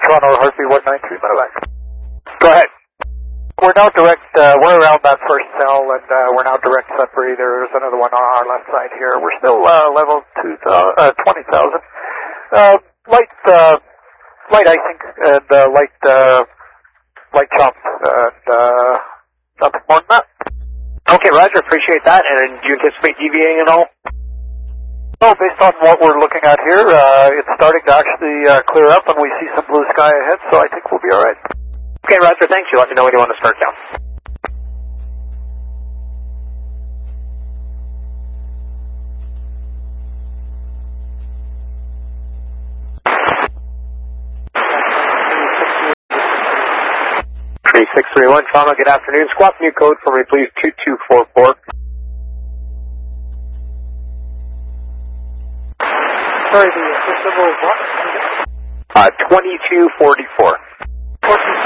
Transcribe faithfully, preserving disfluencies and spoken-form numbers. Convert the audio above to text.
Toronto Heartbeat one nine three, medevac. Go ahead. We're now direct, uh, we're around that first cell, and uh, we're now direct Sudbury. There's another one on our left side here. We're still uh, level two, uh, twenty thousand. Uh, light, uh, light icing, and uh, light, uh, light chop, and uh, nothing more than that. Okay, Roger, appreciate that. And do you anticipate deviating at all? No, based on what we're looking at here, uh, it's starting to actually uh, clear up, and we see some blue sky ahead, so I think we'll be all right. Okay, Roger, thanks. You let me know when you want to start down. three six three one, Trauma, good afternoon. Squawk new code for me, please, two two four four. Sorry, the system will what? Uh, twenty-two forty-four. fourteen